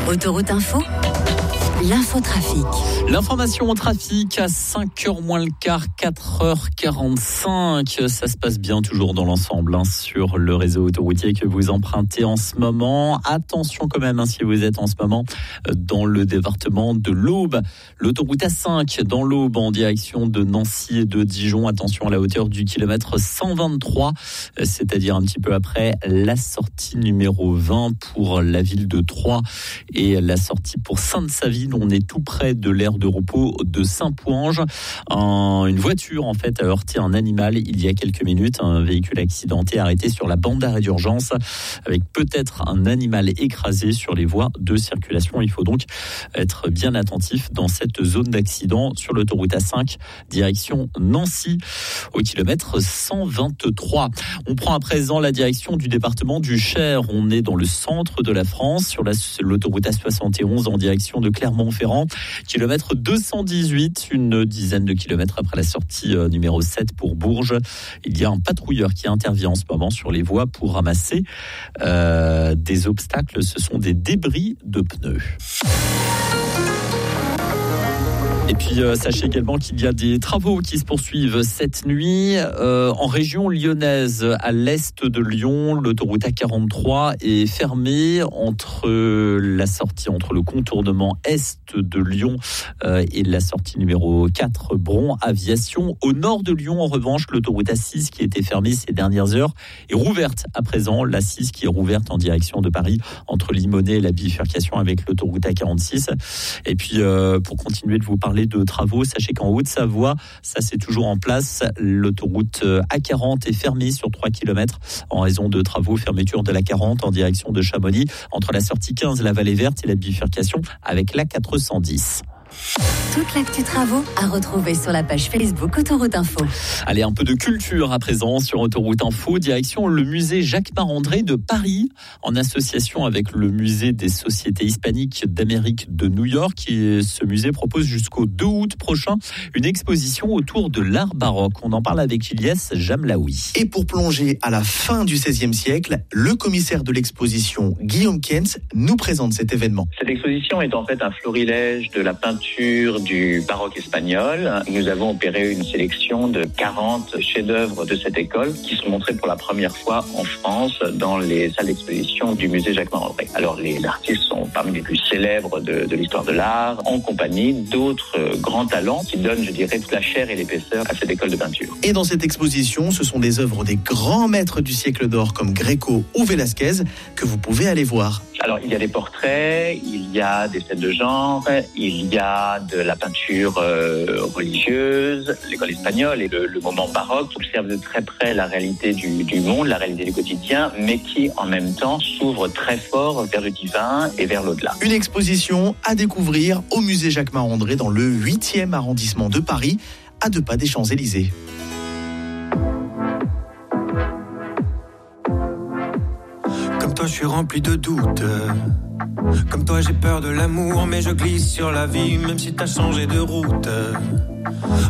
Autoroute Info, l'infotrafic. L'information au trafic à 5h moins le quart, 4h45. Ça se passe bien toujours dans l'ensemble sur le réseau autoroutier que vous empruntez en ce moment. Attention quand même si vous êtes en ce moment dans le département de l'Aube. L'autoroute A5 dans l'Aube en direction de Nancy et de Dijon. Attention à la hauteur du kilomètre 123, c'est-à-dire un petit peu après la sortie numéro 20 pour la ville de Troyes et la sortie pour Sainte-Savine. On est tout près de l'aire de repos de Saint-Pouange. Une voiture en fait a heurté un animal il y a quelques minutes. Un véhicule accidenté arrêté sur la bande d'arrêt d'urgence avec peut-être un animal écrasé sur les voies de circulation. Il faut donc être bien attentif dans cette zone d'accident sur l'autoroute A5 direction Nancy au kilomètre 123. On prend à présent la direction du département du Cher. On est dans le centre de la France sur l'autoroute A71 en direction de Clermont-Ferrand. Kilomètre 218, une dizaine de kilomètres après la sortie numéro 7 pour Bourges. Il y a un patrouilleur qui intervient en ce moment sur les voies pour ramasser des obstacles. Ce sont des débris de pneus. Et puis, sachez également qu'il y a des travaux qui se poursuivent cette nuit en région lyonnaise, à l'est de Lyon. L'autoroute A43 est fermée entre le contournement est de Lyon et la sortie numéro 4, Bron Aviation. Au nord de Lyon, en revanche, l'autoroute A6 qui était fermée ces dernières heures est rouverte à présent. L'A6 qui est rouverte en direction de Paris entre Limonest et la bifurcation avec l'autoroute A46. Et puis, pour continuer de vous parler de travaux, sachez qu'en Haute-Savoie, ça c'est toujours en place. L'autoroute A40 est fermée sur 3 km en raison de travaux. Fermeture de l'A40 en direction de Chamonix entre la sortie 15, la Vallée Verte et la bifurcation avec l'A410. Toute l'actu travaux à retrouver sur la page Facebook Autoroute Info. Allez, un peu de culture à présent sur Autoroute Info. Direction le musée Jacques-Marandré de Paris, en association avec le musée des sociétés hispaniques d'Amérique de New York. Et ce musée propose jusqu'au 2 août prochain une exposition autour de l'art baroque. On en parle avec Ilyes Jamlaoui. Et pour plonger à la fin du XVIe siècle, le commissaire de l'exposition, Guillaume Kientz, nous présente cet événement. Cette exposition est en fait un florilège de la peinture du baroque espagnol. Nous avons opéré une sélection de 40 chefs-d'œuvre de cette école qui sont montrés pour la première fois en France dans les salles d'exposition du musée Jacques-Marandré. Alors les artistes sont parmi les plus célèbres de l'histoire de l'art, en compagnie d'autres grands talents qui donnent, je dirais, toute la chair et l'épaisseur à cette école de peinture. Et dans cette exposition, ce sont des œuvres des grands maîtres du siècle d'or comme Gréco ou Velázquez que vous pouvez aller voir. Alors, il y a des portraits, il y a des scènes de genre, il y a de la peinture religieuse, l'école espagnole et le moment baroque qui observe de très près la réalité du monde, la réalité du quotidien, mais qui, en même temps, s'ouvre très fort vers le divin et vers l'au-delà. Une exposition à découvrir au musée Jacques-Marandré dans le 8e arrondissement de Paris, à 2 pas des Champs-Élysées. Comme toi, je suis rempli de doutes. Comme toi, j'ai peur de l'amour, mais je glisse sur la vie, même si t'as changé de route.